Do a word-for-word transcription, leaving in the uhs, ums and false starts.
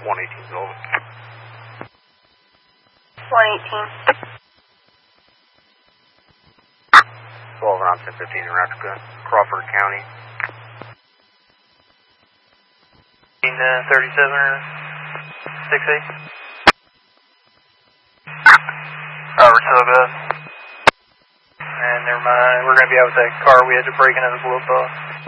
one eighteen is over. one eighteen. twelve around ten fifteen in Raptor, Crawford County. thirty-seven six eight. Robert, so good. And never mind, we're going to be out with that car we had to break into the blue bus.